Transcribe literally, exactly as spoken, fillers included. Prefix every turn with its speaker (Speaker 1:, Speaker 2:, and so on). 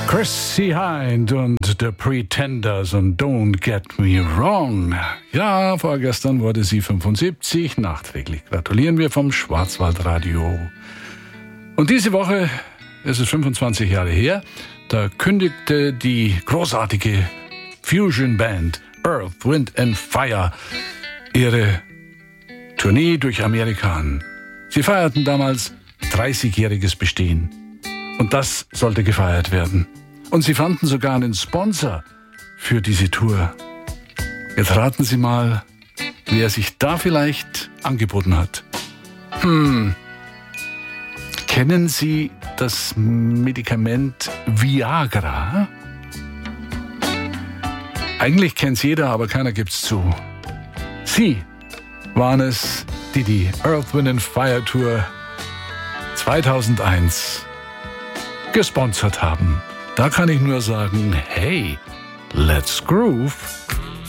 Speaker 1: Chrissie Hynde und The Pretenders und Don't Get Me Wrong. Ja, vorgestern wurde sie fünfundsiebzig. Nachträglich gratulieren wir vom Schwarzwaldradio. Und diese Woche ist es fünfundzwanzig Jahre her. Da kündigte die großartige Fusion-Band Earth, Wind and Fire ihre Tournee durch Amerika an. Sie feierten damals dreißigjähriges Bestehen. Und das sollte gefeiert werden. Und sie fanden sogar einen Sponsor für diese Tour. Jetzt raten Sie mal, wer sich da vielleicht angeboten hat. Hm. Kennen Sie das Medikament Viagra? Eigentlich kennt's jeder, aber keiner gibt's zu. Sie waren es, die die Earth, Wind and Fire Tour zweitausendeins gesponsert haben. Da kann ich nur sagen, hey, let's groove.